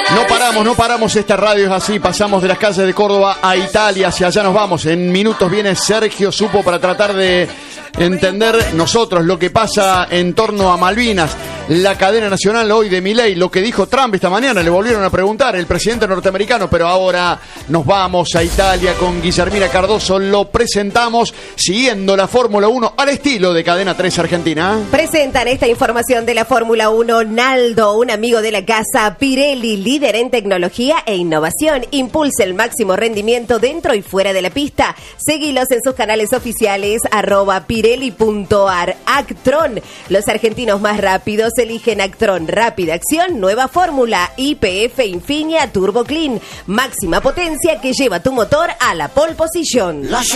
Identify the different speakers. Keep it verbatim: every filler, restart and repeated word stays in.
Speaker 1: No paramos, no paramos, esta radio es así, pasamos de las calles de Córdoba a Italia, hacia allá nos vamos. En minutos viene Sergio Supo para tratar de entender nosotros lo que pasa en torno a Malvinas. La cadena nacional hoy de Milei, lo que dijo Trump esta mañana, le volvieron a preguntar el presidente norteamericano, pero ahora nos vamos a Italia con Guillermina Cardoso, lo presentamos siguiendo la Fórmula uno al estilo de Cadena tres Argentina.
Speaker 2: Presentan esta información de la Fórmula uno Naldo, un amigo de la casa. Pirelli, líder en tecnología e innovación, impulsa el máximo rendimiento dentro y fuera de la pista. Seguilos en sus canales oficiales, arroba pirelli punto ar. Actron, los argentinos más rápidos eligen Actron, rápida acción, nueva fórmula, Y P F Infinia Turbo Clean, máxima potencia que lleva tu motor a la pole position.